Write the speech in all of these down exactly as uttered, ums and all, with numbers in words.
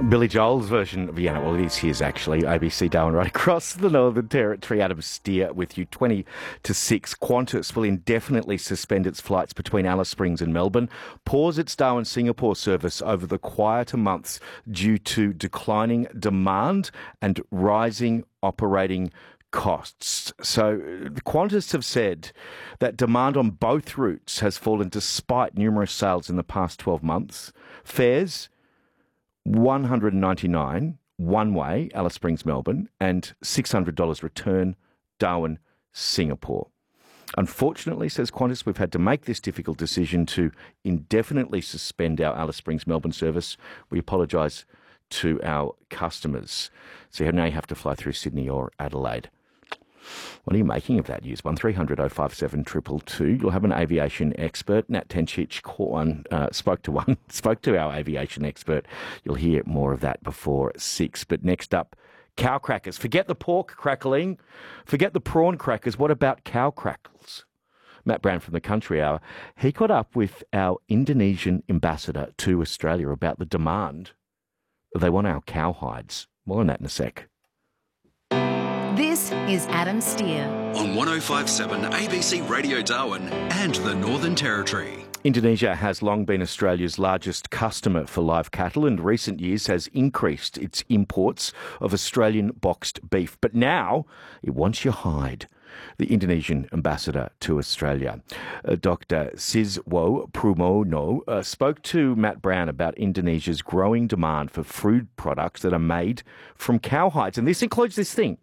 Billy Joel's version of Vienna. Well, it is his, actually. A B C Darwin right across the Northern Territory. Adam Steer with you. twenty to six. Qantas will indefinitely suspend its flights between Alice Springs and Melbourne, pause its Darwin-Singapore service over the quieter months due to declining demand and rising operating costs. So the Qantas have said that demand on both routes has fallen despite numerous sales in the past twelve months. Fares one hundred ninety-nine dollars one way, Alice Springs, Melbourne, and six hundred dollars return, Darwin, Singapore. Unfortunately, says Qantas, we've had to make this difficult decision to indefinitely suspend our Alice Springs, Melbourne service. We apologise to our customers. So now you have to fly through Sydney or Adelaide. What are you making of that news? one three hundred oh five seven two two two. You'll have an aviation expert. Nat Tencic caught one, uh, spoke to one, spoke to our aviation expert. You'll hear more of that before six. But next up, cow crackers. Forget the pork crackling. Forget the prawn crackers. What about cow crackles? Matt Brown from the Country Hour. He caught up with our Indonesian ambassador to Australia about the demand. They want our cow hides. More on that in a sec. This is Adam Steer on one oh five point seven A B C Radio Darwin and the Northern Territory. Indonesia has long been Australia's largest customer for live cattle and in recent years has increased its imports of Australian boxed beef. But now it wants your hide. The Indonesian ambassador to Australia, uh, Doctor Sizwo Prumono, uh, spoke to Matt Brown about Indonesia's growing demand for food products that are made from cow hides. And this includes this thing,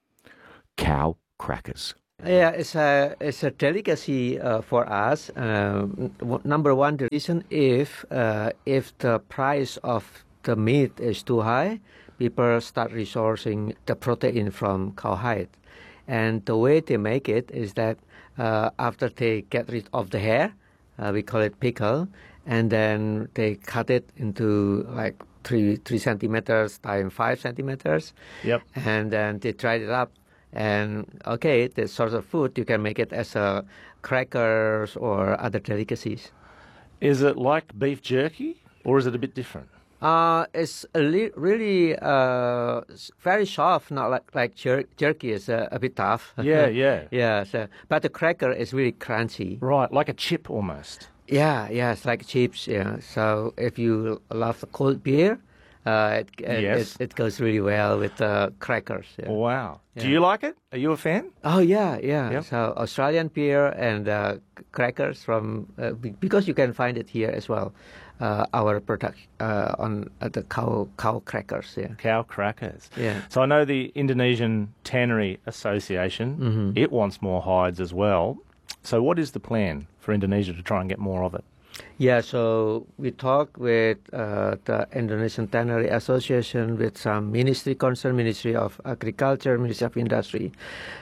cow crackers. Yeah, it's a it's a delicacy uh, for us. Uh, number one, the reason if uh, if the price of the meat is too high, people start resourcing the protein from cow hide, and the way they make it is that uh, after they get rid of the hair, uh, we call it pickle, and then they cut it into like three three centimeters times five centimeters. Yep. And then they dry it up. And okay, this sort of food, you can make it as a crackers or other delicacies. Is it like beef jerky or is it a bit different? Uh, it's a li- really uh, very soft, not like, like jer- jerky is uh, a bit tough. Yeah, yeah. yeah, so, but the cracker is really crunchy. Right, like a chip almost. Yeah, yeah, it's like chips, yeah. So if you love the cold beer, Uh, it, it, yes. it, it goes really well with uh, crackers. Yeah. Wow. Yeah. Do you like it? Are you a fan? Oh, yeah, yeah. Yep. So Australian beer and uh, crackers from, uh, because you can find it here as well, uh, our product uh, on uh, the cow cow crackers. Yeah. Cow crackers. Yeah. So I know the Indonesian Tannery Association, mm-hmm. it wants more hides as well. So what is the plan for Indonesia to try and get more of it? Yeah, so we talk with uh, the Indonesian Tannery Association, with some ministry concerned, Ministry of Agriculture, Ministry of Industry.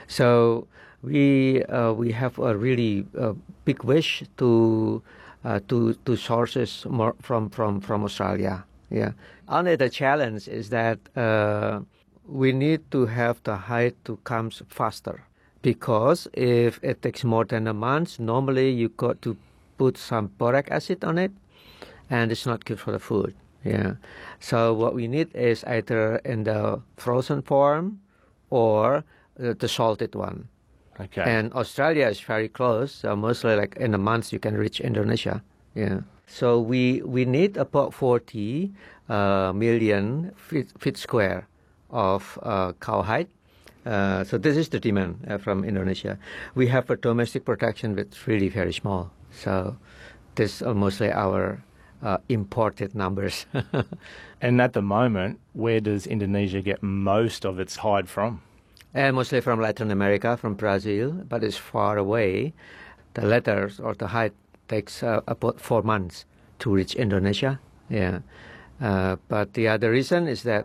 So we uh, we have a really uh, big wish to uh, to to sources more from from from Australia. Yeah. Only the challenge is that uh, we need to have the hide to come faster, because if it takes more than a month, normally you got to put some boric acid on it, and it's not good for the food. Yeah. So what we need is either in the frozen form or uh, the salted one. Okay. And Australia is very close, so mostly like in a month you can reach Indonesia. Yeah. So we we need about forty uh, million feet, feet square of uh, cowhide. Uh, so this is the demand uh, from Indonesia. We have a domestic production that's really very small. So this are mostly our uh, imported numbers. And at the moment, where does Indonesia get most of its hide from? And mostly from Latin America, from Brazil, but it's far away. The leathers or the hide takes uh, about four months to reach Indonesia. Yeah, uh, but the other reason is that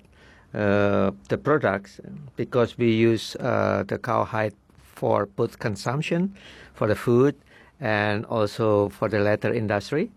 uh, the products, because we use uh, the cow hide for both consumption, for the food, and also for the leather industry.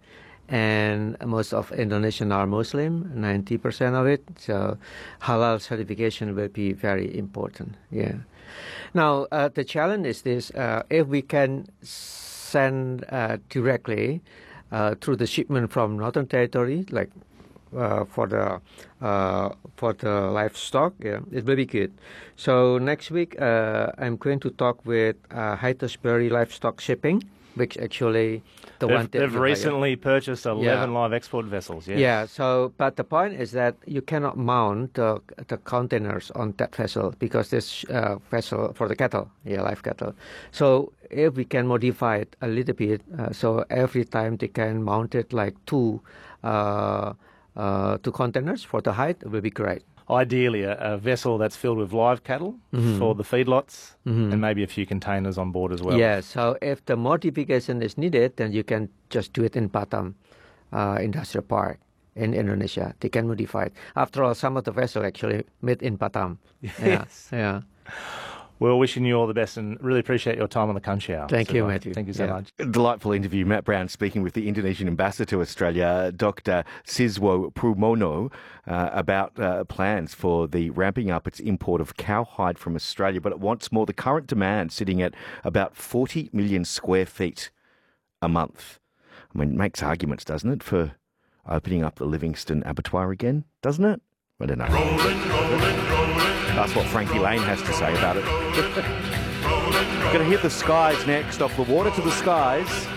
And most of Indonesians are Muslim, ninety percent of it. So halal certification will be very important. Yeah. Now, uh, the challenge is this. Uh, if we can send uh, directly uh, through the shipment from Northern Territory, like uh, for the uh, for the livestock. Yeah, it will be good. So next week uh, I'm going to talk with uh, Haighesbury Livestock Shipping, which actually the they've, one that they've you recently purchased eleven Yeah. live export vessels. Yes. Yeah. So, but the point is that you cannot mount the, the containers on that vessel because this uh, vessel for the cattle, yeah, live cattle. So if we can modify it a little bit, uh, so every time they can mount it like two, uh, uh, two containers for the height, it will be great. Ideally, a, a vessel that's filled with live cattle Mm-hmm. for the feedlots, and maybe a few containers on board as well. Yeah. So if the modification is needed, then you can just do it in Batam uh, Industrial Park in Indonesia. They can modify it. After all, some of the vessel actually made in Batam. Yes. Yeah. Yeah. Well, wishing you all the best and really appreciate your time on the Kunchi Hour. Thank you, Siva. Matthew. Thank you so Yeah. much. Delightful interview. Matt Brown speaking with the Indonesian ambassador to Australia, Doctor Siswo Prumono, uh, about uh, plans for the ramping up its import of cowhide from Australia. But it wants more. The current demand sitting at about forty million square feet a month. I mean, it makes arguments, doesn't it, for opening up the Livingston abattoir again, doesn't it? I don't know. Rolling, rolling, rolling. That's what Frankie Lane has to say about it. Going to hit the skies next, off the water to the skies.